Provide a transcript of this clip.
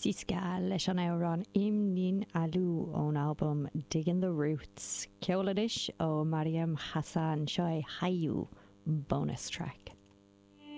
Siska leis an éireán Imnín Alú ón album Digging the Roots. Ceoladish ó Mariam Hassan Shai Hayu bonus track.